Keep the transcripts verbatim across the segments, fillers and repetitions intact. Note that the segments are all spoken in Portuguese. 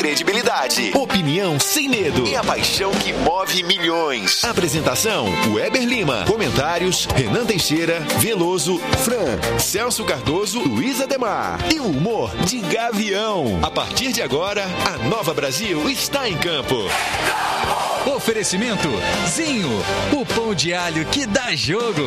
Credibilidade, opinião sem medo e a paixão que move milhões. Apresentação: Weber Lima. Comentários: Renan Teixeira, Veloso, Fran, Celso Cardoso, Luiz Ademar. E o humor de Gavião. A partir de agora, a Nova Brasil está em campo. Oferecimento: Zinho, o pão de alho que dá jogo.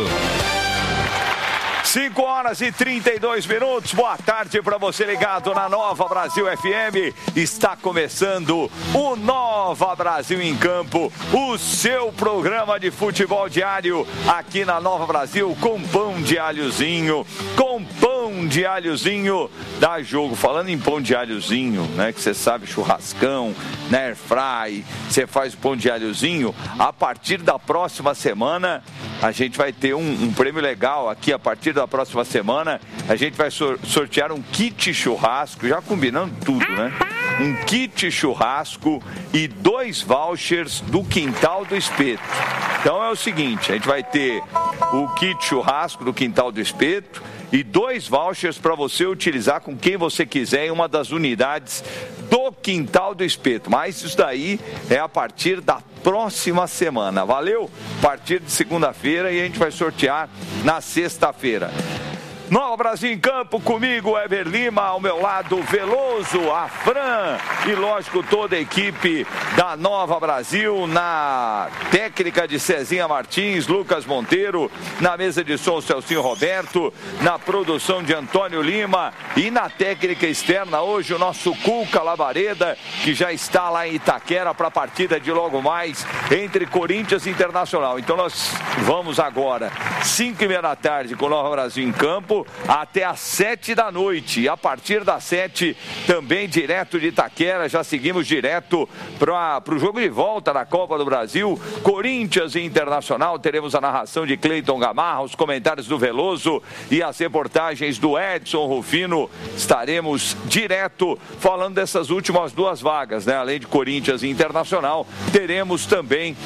cinco horas e trinta e dois minutos, boa tarde para você ligado na Nova Brasil F M. Está começando o Nova Brasil em Campo, o seu programa de futebol diário aqui na Nova Brasil, com pão de alhozinho, com pão de alhozinho da jogo. Falando em pão de alhozinho, né, que você sabe, churrascão, na air fry, você faz o pão de alhozinho, a partir da próxima semana a gente vai ter um, um prêmio legal aqui. A partir da próxima semana a gente vai sortear um kit churrasco, já combinando tudo, né? Um kit churrasco e dois vouchers do Quintal do Espeto. Então é o seguinte, a gente vai ter o kit churrasco do Quintal do Espeto e dois vouchers para você utilizar com quem você quiser em uma das unidades do Quintal do Espeto. Mas isso daí é a partir da próxima semana, valeu? A partir de segunda-feira, e a gente vai sortear na sexta-feira. Nova Brasil em Campo, comigo, Weber Lima, ao meu lado, Veloso, a Fran e, lógico, toda a equipe da Nova Brasil, na técnica de Cezinha Martins, Lucas Monteiro, na mesa de som, Celcinho Roberto, na produção de Antônio Lima e na técnica externa, hoje, o nosso Cuca Labareda, que já está lá em Itaquera para a partida de logo mais entre Corinthians e Internacional. Então nós vamos agora, cinco e meia da tarde, com Nova Brasil em Campo, até às sete da noite. E a partir das sete, também direto de Itaquera, já seguimos direto para o jogo de volta da Copa do Brasil, Corinthians e Internacional. Teremos a narração de Cleiton Gamarra, os comentários do Veloso e as reportagens do Edson Rufino. Estaremos direto falando dessas últimas duas vagas, né? Além de Corinthians e Internacional, teremos também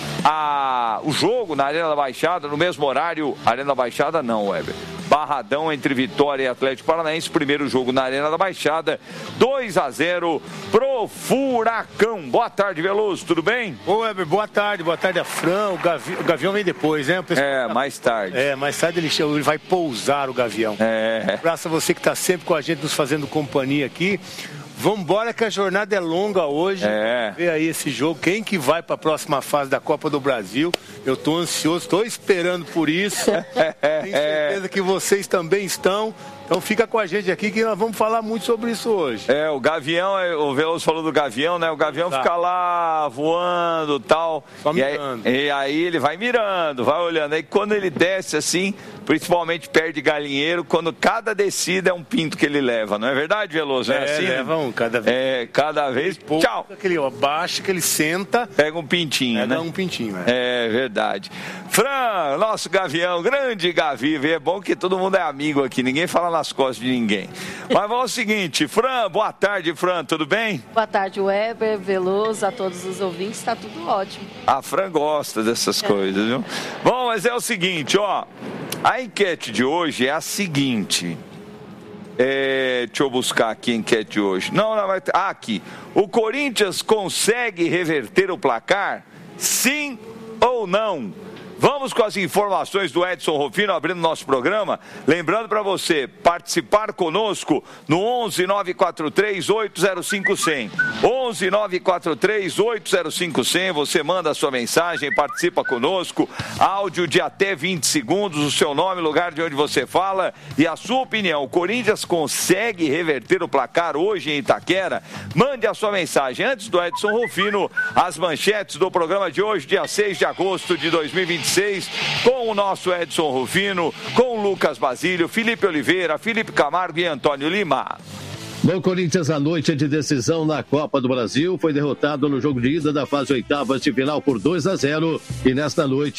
a, o jogo na Arena da Baixada, no mesmo horário. Arena da Baixada não, Weber. Barradão entre Vitória e Atlético Paranaense, primeiro jogo na Arena da Baixada, dois a zero pro Furacão. Boa tarde, Veloso, tudo bem? Ô, Weber, boa tarde, boa tarde a Fran, o, Gavi... o Gavião vem depois, né? Pessoal... É, mais tarde. É, mais tarde ele, ele vai pousar o Gavião. É. Um abraço a você que está sempre com a gente, nos fazendo companhia aqui. Vambora que a jornada é longa hoje. É. Vê aí esse jogo. Quem que vai para a próxima fase da Copa do Brasil? Eu tô ansioso, tô esperando por isso. Tenho certeza que vocês também estão. Então fica com a gente aqui que nós vamos falar muito sobre isso hoje. É, o Gavião, o Veloso falou do Gavião, né? O Gavião tá. Fica lá voando e tal. Só e, aí, e aí ele vai mirando, vai olhando. Aí quando ele desce assim, principalmente perto de galinheiro, quando cada descida é um pinto que ele leva, não é verdade, Veloso? É, é assim? leva um cada vez. É, cada vez. Pouco, tchau. Aquele, ó, baixa que ele senta. Pega um pintinho, pega né? um pintinho, é. É verdade. Fran, nosso Gavião, grande Gavi, é bom que todo mundo é amigo aqui, ninguém fala nas costas de ninguém. Mas vamos ao seguinte, Fran, boa tarde, Fran, tudo bem? Boa tarde, Weber, Veloso, a todos os ouvintes, tá tudo ótimo. A Fran gosta dessas coisas, viu? Bom, mas é o seguinte, ó, a enquete de hoje é a seguinte, é, deixa eu buscar aqui a enquete de hoje, não, não, vai ter, ah, aqui, o Corinthians consegue reverter o placar? Sim ou não? Vamos com as informações do Edson Rufino abrindo nosso programa. Lembrando para você participar conosco no onze nove quatro três oito zero cinco zero zero. onze nove quatro três oito zero cinco zero zero. Você manda a sua mensagem, participa conosco. Áudio de até vinte segundos, o seu nome, lugar de onde você fala e a sua opinião. O Corinthians consegue reverter o placar hoje em Itaquera? Mande a sua mensagem. Antes do Edson Rufino, as manchetes do programa de hoje, dia seis de agosto de dois mil e vinte e seis, com o nosso Edson Rufino, com o Lucas Basílio, Felipe Oliveira, Felipe Camargo e Antônio Lima. No Corinthians, a noite de decisão na Copa do Brasil foi derrotado no jogo de ida da fase oitavas de final por dois a zero e nesta noite